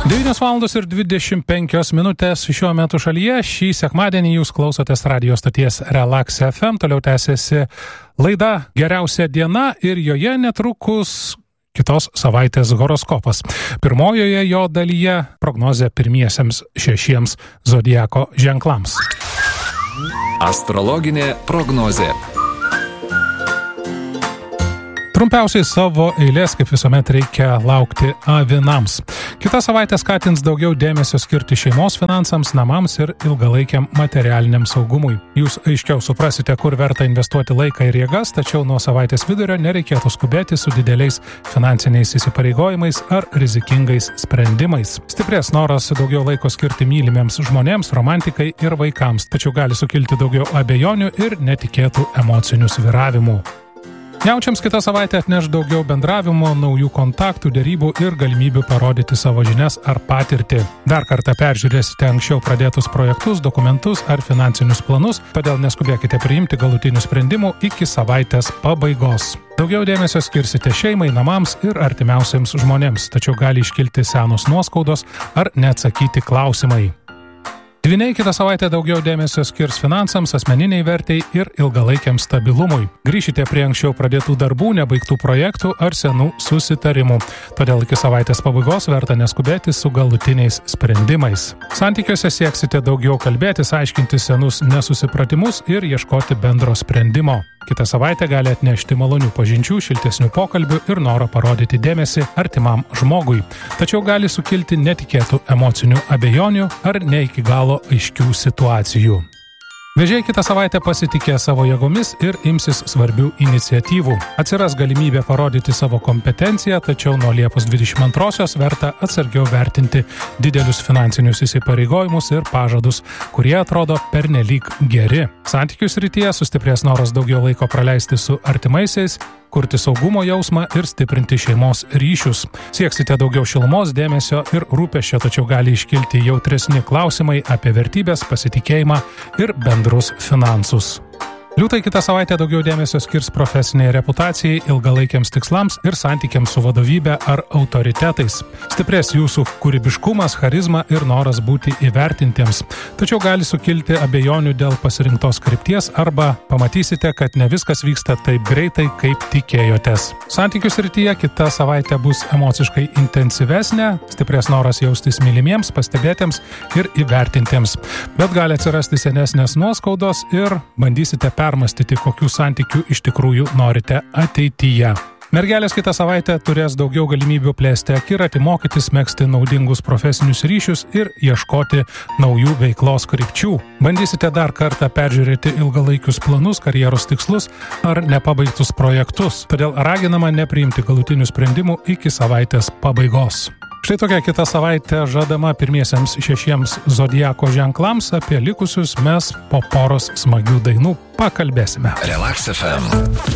9:25 šiuo metu šalyje. Šį sekmadienį jūs klausotės radio stoties Relax FM. Toliau tęsiasi laida Geriausia diena ir joje netrukus kitos savaitės horoskopas. Pirmojoje jo dalyje prognozė pirmiesiems 6 zodiako ženklams. Astrologinė prognozė. Trumpiausiai savo eilės, kaip visuomet, reikia laukti avinams. Kita savaitė skatins daugiau dėmesio skirti šeimos finansams, namams ir ilgalaikiam materialiniam saugumui. Jūs aiškiau suprasite, kur verta investuoti laiką ir jėgas, tačiau nuo savaitės vidurio nereikėtų skubėti su dideliais finansiniais įsipareigojimais ar rizikingais sprendimais. Stiprės noras daugiau laiko skirti mylimiems žmonėms, romantikai ir vaikams, tačiau gali sukilti daugiau abejonių ir netikėtų emocinių svyravimų. Jaučiams kitą savaitę atneš daugiau bendravimo, naujų kontaktų, derybų ir galimybių parodyti savo žinias ar patirtį. Dar kartą peržiūrėsite anksčiau pradėtus projektus, dokumentus ar finansinius planus, todėl neskubėkite priimti galutinių sprendimų iki savaitės pabaigos. Daugiau dėmesio skirsite šeimai, namams ir artimiausiams žmonėms, tačiau gali iškilti senos nuoskaudos ar neatsakyti klausimai. Dvyniai kitą savaitę daugiau dėmesio skirs finansams, asmeniniai vertei ir ilgalaikiam stabilumui. Grįšite prie anksčiau pradėtų darbų, nebaigtų projektų ar senų susitarimų. Todėl iki savaitės pabaigos verta neskubėti su galutiniais sprendimais. Santykiuose sieksite daugiau kalbėtis, aiškinti senus nesusipratimus ir ieškoti bendro sprendimo. Kitą savaitę gali atnešti malonių pažinčių, šiltesnių pokalbių ir norą parodyti dėmesį artimam žmogui. Tačiau gali sukilti netikėtų emocinių abejonių ar ne iki galo aiškių situacijų. Vėžiai kitą savaitę pasitikė savo jėgomis ir imsis svarbių iniciatyvų. Atsiras galimybė parodyti savo kompetenciją, tačiau nuo Liepos 22-osios verta atsargiau vertinti didelius finansinius įsipareigojimus ir pažadus, kurie atrodo pernelyg geri. Santykių srityje sustiprės noras daugiau laiko praleisti su artimaisiais, kurti saugumo jausmą ir stiprinti šeimos ryšius. Sieksite daugiau šilumos, dėmesio ir rūpesčio, tačiau gali iškilti jautresni klausimai apie vertybės, pasitikėjimą ir bendrus finansus. Liūtai kitą savaitę daugiau dėmesio skirs profesiniai reputacijai, ilgalaikiams tikslams ir santykiams su vadovybe ar autoritetais. Stiprės jūsų kūrybiškumas, charizma ir noras būti įvertintiems. Tačiau gali sukilti abejonių dėl pasirinktos krypties arba pamatysite, kad ne viskas vyksta taip greitai, kaip tikėjotės. Santykių srityje kita savaitė bus emociškai intensyvesnė, stiprės noras jaustis mylimiems, pastebėtiems ir įvertintiems. Bet gali atsirasti senesnės nuoskaudos ir bandysite permastyti, kokių santykių iš tikrųjų norite ateityje. Mergelės kitą savaitę turės daugiau galimybių plėsti akiratį, mokytis, megzti naudingus profesinius ryšius ir ieškoti naujų veiklos krypčių. Bandysite dar kartą peržiūrėti ilgalaikius planus, karjeros tikslus ar nepabaigtus projektus. Todėl raginama nepriimti galutinių sprendimų iki savaitės pabaigos. Štai tokia kita savaitė žadama pirmiesiems 6 zodiako ženklams. Apie likusius mes po poros smagių dainų pakalbėsime. Relax FM.